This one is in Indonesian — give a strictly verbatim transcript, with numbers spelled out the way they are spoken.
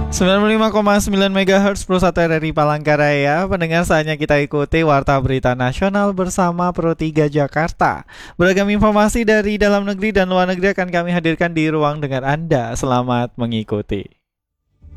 sembilan puluh lima koma sembilan megahertz Pro satu R R I Palangkaraya. Pendengar, saatnya kita ikuti Warta Berita Nasional bersama Pro tiga Jakarta. Beragam informasi dari dalam negeri dan luar negeri akan kami hadirkan di ruang dengar Anda. Selamat mengikuti.